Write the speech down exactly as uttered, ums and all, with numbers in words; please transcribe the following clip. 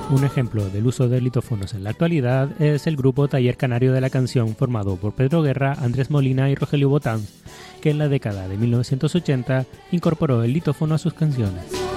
Un ejemplo del uso de litófonos en la actualidad es el grupo Taller Canario de la Canción, formado por Pedro Guerra, Andrés Molina y Rogelio Botanz, que en la década de mil novecientos ochenta incorporó el litófono a sus canciones.